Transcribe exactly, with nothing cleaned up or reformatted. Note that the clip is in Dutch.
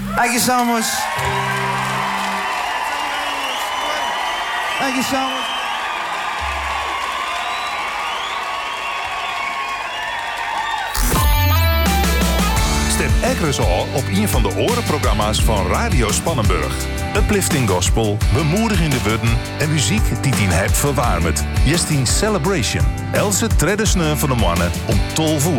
Thank you so much. Thank you so much. Stem Eckers al op een van de orenprogramma's van Radio Spannenburg. Uplifting gospel, bemoedigende woorden en muziek die tien hebt verwarmd. Jestien Celebration. Else traditioneel van de mannen om tolf uur.